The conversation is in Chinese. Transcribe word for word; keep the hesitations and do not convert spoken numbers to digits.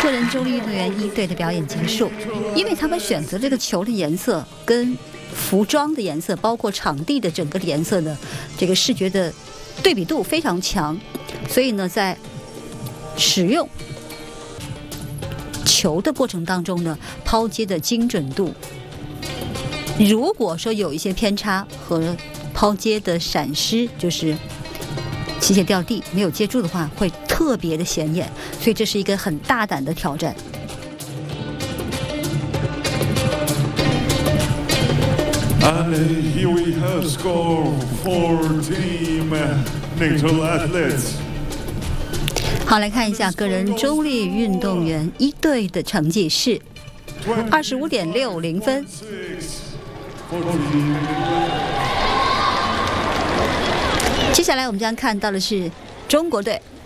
个人中立运动员一队的表演结束，因为他们选择这个球的颜色跟服装的颜色，包括场地的整个的颜色呢，这个视觉的对比度非常强，所以呢，在使用球的过程当中呢，抛接的精准度，如果说有一些偏差和抛接的闪失，就是器械掉地没有接住的话，会特别的显眼，所以这是一个很大胆的挑战。 And here we have score for Team Natal Athletes。 好，来看一下个人中立运动员一队的成绩是二十五点六零分。接下来我们将看到的是中国队。